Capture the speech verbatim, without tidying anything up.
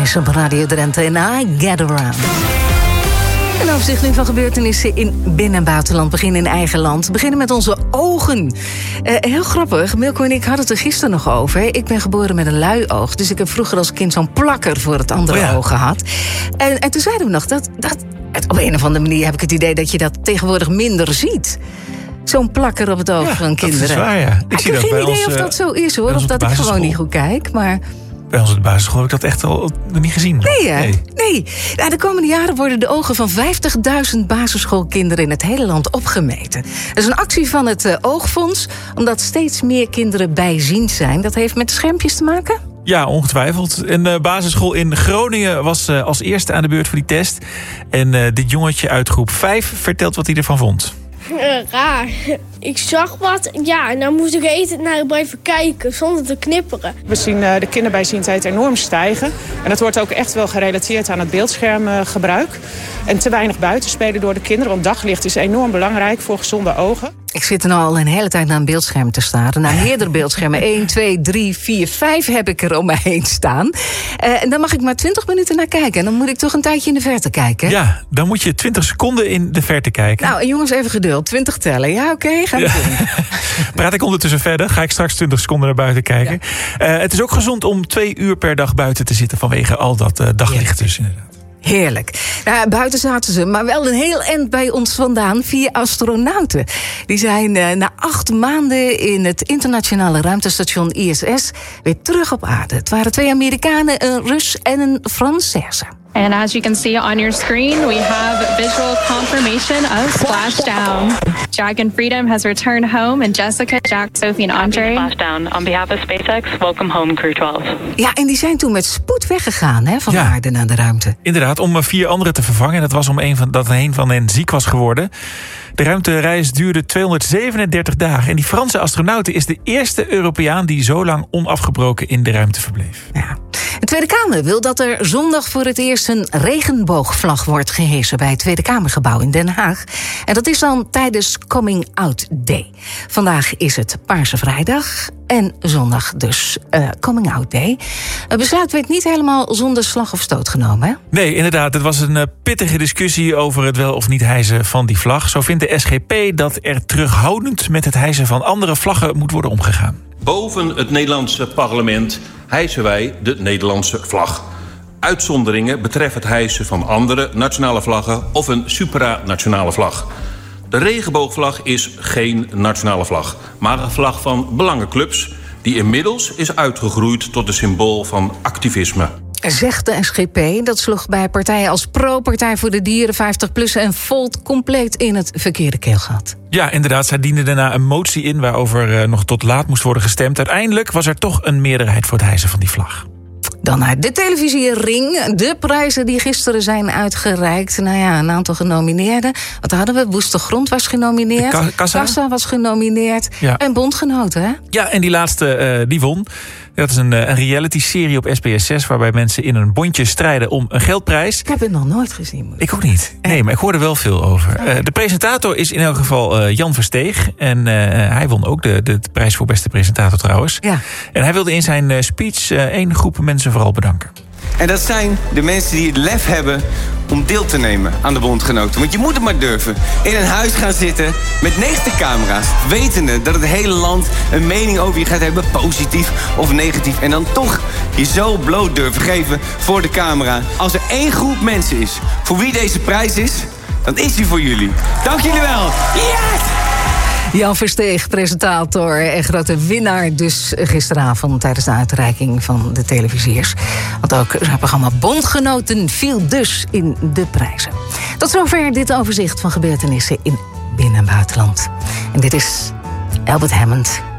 Gebeurtenissen op Radio Drenthe en I Get Around. Een overzicht nu van gebeurtenissen in binnen- en buitenland. Beginnen in eigen land. We beginnen met onze ogen. Uh, heel grappig, Milko en ik hadden het er gisteren nog over. Ik ben geboren met een lui oog. Dus ik heb vroeger als kind zo'n plakker voor het andere oh ja. oog gehad. En, en toen zeiden we nog dat, dat... op een of andere manier heb ik het idee dat je dat tegenwoordig minder ziet. Zo'n plakker op het oog ja, van kinderen. Dat is waar, ja. Ik, ik heb geen idee ons, of dat zo is, hoor. Of dat ik gewoon niet goed kijk, maar... Bij ons op de basisschool heb ik dat echt al nog niet gezien. Nee, hè? Nee. nee. Nou, de komende jaren worden de ogen van vijftigduizend basisschoolkinderen in het hele land opgemeten. Dat is een actie van het uh, Oogfonds, omdat steeds meer kinderen bijziend zijn. Dat heeft met schermpjes te maken? Ja, ongetwijfeld. Een uh, basisschool in Groningen was uh, als eerste aan de beurt voor die test. En uh, dit jongetje uit groep vijf vertelt wat hij ervan vond. Uh, raar. Ik zag wat, ja, en dan moest ik even naar blijven kijken, zonder te knipperen. We zien uh, de kinderbijziendheid enorm stijgen. En dat wordt ook echt wel gerelateerd aan het beeldschermgebruik. En te weinig buitenspelen door de kinderen, want daglicht is enorm belangrijk voor gezonde ogen. Ik zit er nou al een hele tijd naar een beeldscherm te staren. Naar meerdere beeldschermen. één, twee, drie, vier, vijf heb ik er om mij heen staan. Uh, en dan mag ik maar twintig minuten naar kijken. En dan moet ik toch een tijdje in de verte kijken. Ja, dan moet je twintig seconden in de verte kijken. Nou, jongens, even geduld. twintig tellen. Ja, oké, okay, gaan we ja. doen. Praat ik ondertussen verder. Ga ik straks twintig seconden naar buiten kijken. Ja. Uh, het is ook gezond om twee uur per dag buiten te zitten vanwege al dat uh, daglicht dus inderdaad. Heerlijk. Nou, buiten zaten ze, maar wel een heel eind bij ons vandaan. Vier astronauten. Die zijn uh, na acht maanden in het internationale ruimtestation I S S weer terug op aarde. Het waren twee Amerikanen, een Rus en een Française. And as you can see on your screen, we have visual confirmation of splashdown. Jack and Freedom has returned home, and Jessica, Jack, Sophie en Andre. Splashdown. On behalf of SpaceX, welcome home, Crew twaalf. Ja, en die zijn toen met spoed weggegaan, hè, van ja. de aarde naar de ruimte. Inderdaad, om vier anderen te vervangen. Dat was om een van, dat een van hen ziek was geworden. De ruimtereis duurde tweehonderdzevenendertig dagen. En die Franse astronauten is de eerste Europeaan die zo lang onafgebroken in de ruimte verbleef. Ja. De Tweede Kamer wil dat er zondag voor het eerst een regenboogvlag wordt gehesen bij het Tweede Kamergebouw in Den Haag. En dat is dan tijdens Coming Out Day. Vandaag is het Paarse Vrijdag en zondag dus uh, Coming Out Day. Het besluit werd niet helemaal zonder slag of stoot genomen, hè? Nee, inderdaad. Het was een uh, pittige discussie over het wel of niet hijsen van die vlag. Zo vindt de S G P dat er terughoudend met het hijsen van andere vlaggen moet worden omgegaan. Boven het Nederlandse parlement hijsen wij de Nederlandse vlag. Uitzonderingen betreffen het hijsen van andere nationale vlaggen of een supranationale vlag. De regenboogvlag is geen nationale vlag, maar een vlag van belangenclubs die inmiddels is uitgegroeid tot een symbool van activisme. Zegt de S G P, dat sloeg bij partijen als Pro, Partij voor de Dieren, vijftig plus en Volt compleet in het verkeerde keelgat. Ja, inderdaad. Zij diende daarna een motie in waarover uh, nog tot laat moest worden gestemd. Uiteindelijk was er toch een meerderheid voor het hijsen van die vlag. Dan naar de televisiering. De prijzen die gisteren zijn uitgereikt. Nou ja, een aantal genomineerden. Wat hadden we? Woeste Grond was genomineerd. Ka- Kassa? Kassa was genomineerd. Ja. En Bondgenoten, hè? Ja, en die laatste, uh, die won. Dat is een, een reality-serie op S B S zes... waarbij mensen in een bondje strijden om een geldprijs. Ik heb het nog nooit gezien. Moet ik ik ook niet. Nee, maar ik hoorde wel veel over. Uh, de presentator is in elk geval uh, Jan Versteeg. En uh, hij won ook de, de prijs voor beste presentator trouwens. Ja. En hij wilde in zijn uh, speech uh, één groep mensen vooral bedanken. En dat zijn de mensen die het lef hebben om deel te nemen aan de Bondgenoten. Want je moet het maar durven. In een huis gaan zitten met negentig camera's. Wetende dat het hele land een mening over je gaat hebben. Positief of negatief. En dan toch je zo bloot durven geven voor de camera. Als er één groep mensen is voor wie deze prijs is, dan is die voor jullie. Dank jullie wel. Yes! Jan Versteeg, presentator en grote winnaar dus gisteravond tijdens de uitreiking van de televisiers. Want ook zijn programma Bondgenoten viel dus in de prijzen. Tot zover dit overzicht van gebeurtenissen in binnen- en buitenland. En dit is Albert Hammond.